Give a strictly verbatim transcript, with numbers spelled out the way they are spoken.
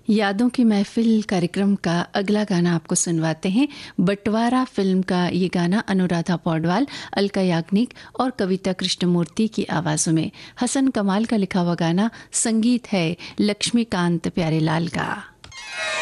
यादों की महफिल कार्यक्रम का अगला गाना आपको सुनवाते हैं। बंटवारा फिल्म का ये गाना अनुराधा पौडवाल, अलका याग्निक और कविता कृष्णमूर्ति की आवाज़ों में। हसन कमाल का लिखा हुआ गाना, संगीत है लक्ष्मीकांत प्यारेलाल का।